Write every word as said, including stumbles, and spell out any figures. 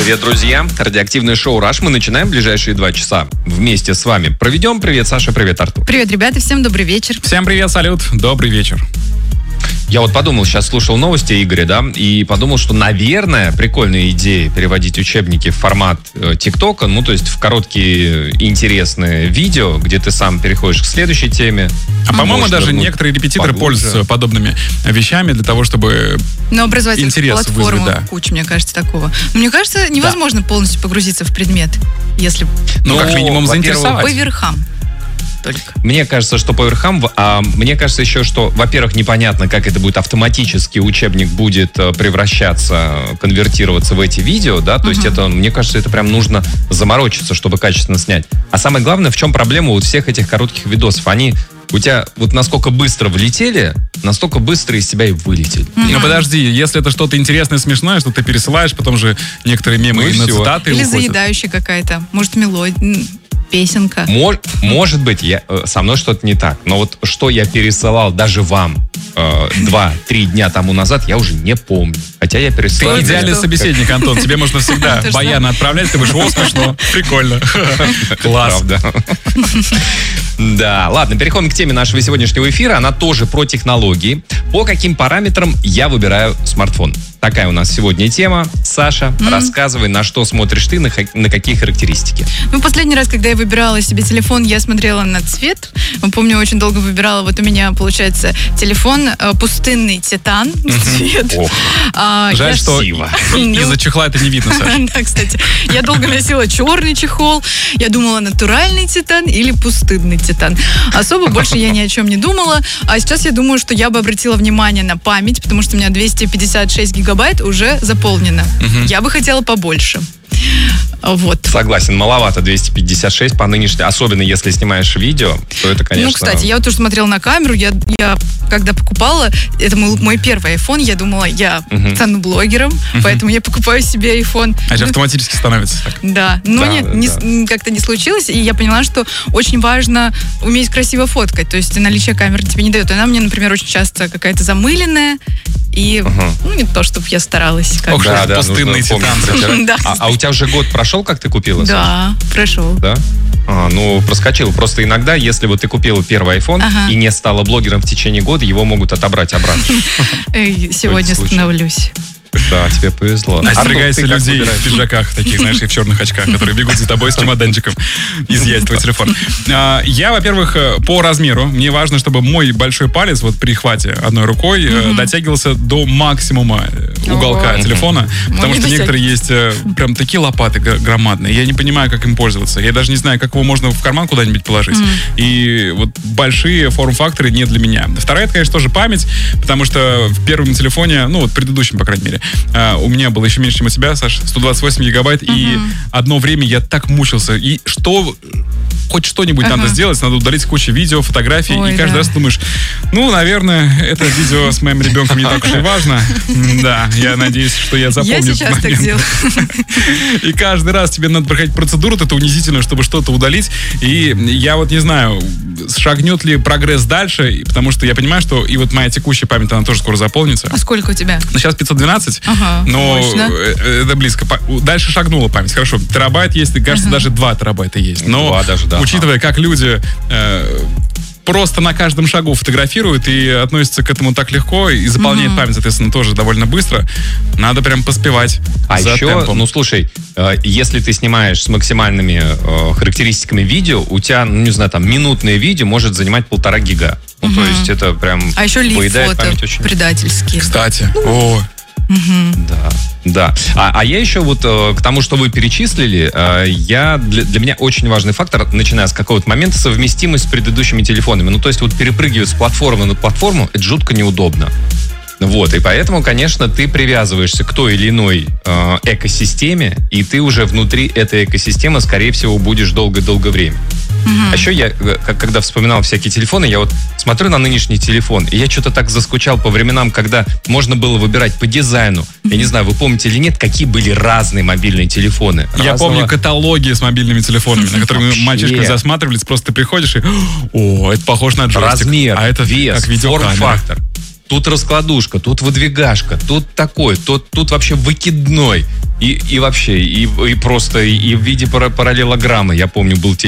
Привет, друзья. Радиоактивное шоу «Раш». Мы начинаем ближайшие два часа вместе с вами. Проведем. Привет, Саша. Привет, Артур. Привет, ребята. Всем добрый вечер. Всем привет, салют. Добрый вечер. Я вот подумал, сейчас слушал новости Игоря, да, и подумал, что, наверное, прикольная идея переводить учебники в формат э, ТикТока, ну, то есть в короткие интересные видео, где ты сам переходишь к следующей теме. А, по-моему, даже некоторые репетиторы поглубже пользуются подобными вещами для того, чтобы Но образовательская платформа, да. куча, мне кажется, такого. Но мне кажется, невозможно да. полностью погрузиться в предмет, если... Ну, как минимум, заинтересовать. По верхам. Только. Мне кажется, что по верхам, а мне кажется еще, что, во-первых, непонятно, как это будет автоматически, учебник будет превращаться, конвертироваться в эти видео, да, то uh-huh. есть это, мне кажется, это прям нужно заморочиться, чтобы качественно снять. А самое главное, в чем проблема вот всех этих коротких видосов? Они у тебя вот насколько быстро влетели, настолько быстро из тебя и вылетели. Mm-hmm. Ну подожди, если это что-то интересное, смешное, что ты пересылаешь, потом же некоторые мемы ну, и на цитаты Или уходят. Заедающая какая-то, может, мелодия... Песенка. Мож, может быть, я, со мной что-то не так. Но вот что я пересылал даже вам э, два-три дня тому назад, я уже не помню. Хотя я пересылал... Ты идеальный собеседник, Антон. Тебе можно всегда баяны отправлять. Ты будешь, о, смешно, прикольно. Класс. Да, ладно, переходим к теме нашего сегодняшнего эфира. Она тоже про технологии. По каким параметрам я выбираю смартфон? Такая у нас сегодня тема. Саша, mm-hmm. рассказывай, на что смотришь ты, на, на какие характеристики. Ну, последний раз, когда я выбирала себе телефон, я смотрела на цвет. Помню, очень долго выбирала. Вот у меня, получается, телефон э, пустынный титан mm-hmm. цвет. Oh. А, Жаль, я... что из-за чехла это не видно, Саша. Да, кстати. Я долго носила черный чехол. Я думала, натуральный титан или пустынный титан. Особо больше я ни о чем не думала. А сейчас я думаю, что я бы обратила внимание на память, потому что у меня двести пятьдесят шесть гигабайт уже заполнено. Угу. Я бы хотела побольше. Вот. Согласен, маловато двести пятьдесят шесть по нынешней, особенно если снимаешь видео, то это, конечно... Ну, кстати, я вот тоже смотрела на камеру, я, я когда покупала, это мой, мой первый iPhone, я думала, я uh-huh. стану блогером, uh-huh. поэтому я покупаю себе iPhone. А же автоматически становится так. Да, но да, не, да. Не, как-то не случилось, и я поняла, что очень важно уметь красиво фоткать, то есть наличие камеры тебе не дает. Она мне, например, очень часто какая-то замыленная, и uh-huh. ну, не то, чтобы я старалась. Как Ох, да, да, пустынный титан. Да. А, а у тебя уже год прошел, как ты купила? Да, Саша? прошел. Да? А, ну, проскочил. Просто иногда, если вот ты купила первый iPhone ага. и не стала блогером в течение года, его могут отобрать обратно. Сегодня становлюсь. Да, тебе повезло. Остерегайся людей в пиджаках таких, знаешь, и в черных очках, которые бегут за тобой с чемоданчиком изъять твой телефон. Я, во-первых, по размеру, мне важно, чтобы мой большой палец вот при хвате одной рукой mm-hmm. дотягивался до максимума уголка oh. телефона, mm-hmm. потому что некоторые есть прям такие лопаты громадные. Я не понимаю, как им пользоваться. Я даже не знаю, как его можно в карман куда-нибудь положить. Mm-hmm. И вот большие форм-факторы не для меня. Вторая, это, конечно, тоже память, потому что в первом телефоне, ну вот в предыдущем, по крайней мере, Uh, у меня было еще меньше, чем у тебя, Саш, сто двадцать восемь гигабайт, uh-huh. и одно время я так мучился. И что, хоть что-нибудь uh-huh. надо сделать, надо удалить кучу видео, фотографий, Ой, и каждый да. раз думаешь, ну, наверное, это видео с моим ребенком не так уж и важно. Да, я надеюсь, что я запомню Я сейчас так делаю. И каждый раз тебе надо проходить процедуру, это унизительно, чтобы что-то удалить. И я вот не знаю, шагнет ли прогресс дальше, потому что я понимаю, что и вот моя текущая память, она тоже скоро заполнится. А сколько у тебя? Ну, сейчас пятьсот двенадцать. Ага, но мощно. Это близко. Дальше шагнула память. Хорошо, терабайт есть, и, кажется, ага. даже два терабайта есть. Но, два даже, да. учитывая, как люди э, просто на каждом шагу фотографируют и относятся к этому так легко, и заполняют mm-hmm. память, соответственно, тоже довольно быстро, надо прям поспевать. А за еще, темпом. ну, слушай, э, если ты снимаешь с максимальными э, характеристиками видео, у тебя, ну, не знаю, там, минутное видео может занимать полтора гига. Ну, mm-hmm. то есть это прям а еще поедает память очень. Предательские. Кстати, ну, о... Угу. Да, да. А, а я еще вот э, к тому, что вы перечислили, э, я, для, для меня очень важный фактор, начиная с какого-то момента, совместимость с предыдущими телефонами. Ну, то есть вот перепрыгивать с платформы на платформу, это жутко неудобно. Вот, и поэтому, конечно, ты привязываешься к той или иной э, экосистеме, и ты уже внутри этой экосистемы, скорее всего, будешь долгое-долгое время. Uh-huh. А еще я, когда вспоминал всякие телефоны, я вот смотрю на нынешний телефон, и я что-то так заскучал по временам, когда можно было выбирать по дизайну. Uh-huh. Я не знаю, вы помните или нет, какие были разные мобильные телефоны. Я Разного... помню каталоги с мобильными телефонами, на которые мы мальчишками засматривались, просто ты приходишь и, о, это похоже на джойстик. Размер, а это вес, как видеокамера. форм-фактор. тут раскладушка, тут выдвигашка, тут такой, тут, тут вообще выкидной. И, и вообще, и, и просто, и в виде параллелограммы. Я помню, был телевизор.